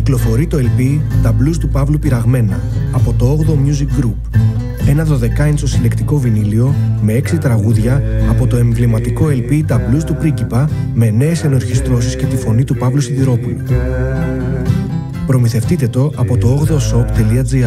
Κυκλοφορεί το LP «Τα Blues του Παύλου Πυραγμένα» από το 8ο Music Group. Ένα 12 συλλεκτικό βινίλιο με 6 τραγούδια από το εμβληματικό LP «Τα Blues του Πρίγκιπα» με νέες ενορχιστρώσεις και τη φωνή του Παύλου Σιδηρόπουλου. Προμηθευτείτε το από το 8oshop.gr.